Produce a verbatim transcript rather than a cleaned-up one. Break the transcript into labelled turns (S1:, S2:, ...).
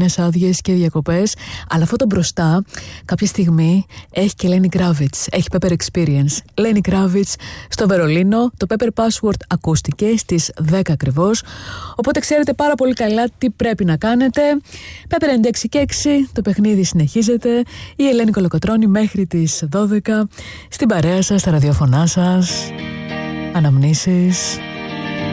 S1: μήνες άδειες και διακοπές. Αλλά αυτό το μπροστά κάποια στιγμή έχει και Lenny Kravitz. Έχει Pepper Experience. Lenny Kravitz στο Βερολίνο. Το Pepper Password ακούστηκε στις δέκα ακριβώς. Οπότε ξέρετε πάρα πολύ καλά τι πρέπει να κάνετε. Pepper ενενήντα έξι και έξι. Το παιχνίδι συνεχίζεται. Η Ελένη Κολοκοτρώνη μέχρι τις δώδεκα στην παρέα σας, στα ραδιοφωνά σας. Αναμνήσεις.